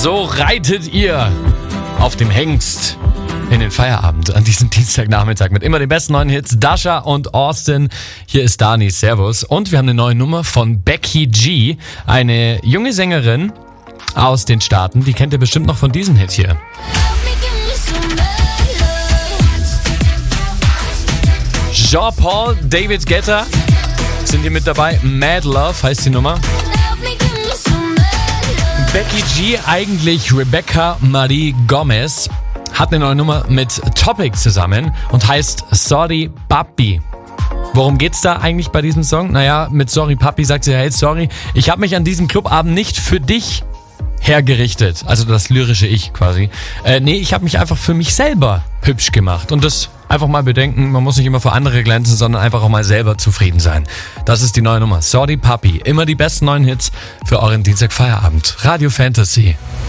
So reitet ihr auf dem Hengst in den Feierabend an diesem Dienstagnachmittag mit immer den besten neuen Hits. Dasha und Austin. Hier ist Dani. Servus. Und wir haben eine neue Nummer von Becky G. Eine junge Sängerin aus den Staaten. Die kennt ihr bestimmt noch von diesem Hit hier. Jean-Paul, David Guetta sind hier mit dabei. Mad Love heißt die Nummer. Becky G, eigentlich Rebecca Marie Gomez, hat eine neue Nummer mit Topic zusammen und heißt Sorry Papi. Worum geht's da eigentlich bei diesem Song? Naja, mit Sorry Papi sagt sie, hey, sorry, ich habe mich an diesem Clubabend nicht für dich hergerichtet. Also das lyrische Ich quasi. Ich habe mich einfach für mich selber hübsch gemacht. Und das einfach mal bedenken, man muss nicht immer für andere glänzen, sondern einfach auch mal selber zufrieden sein. Das ist die neue Nummer. Sorry Papi. Immer die besten neuen Hits für euren Dienstag Feierabend. Radio Fantasy.